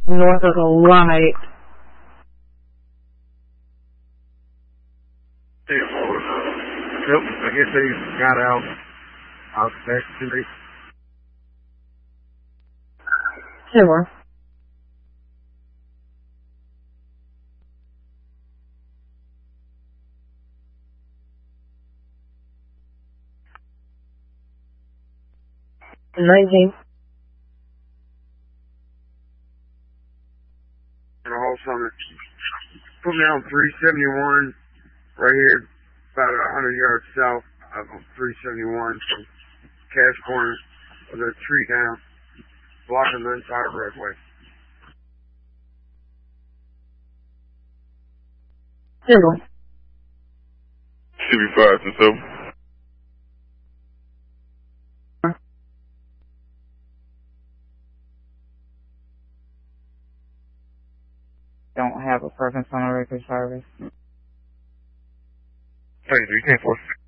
north of the light. Yep, I guess they got out back today. Sure. And all summer. Put me on 371 right here, about 100 yards south of 371 from Cash Corner with a tree down, blocking the entire roadway. Sure. Should be 5 and 7. Don't have a presence on a record service. Thank you. You can't force it.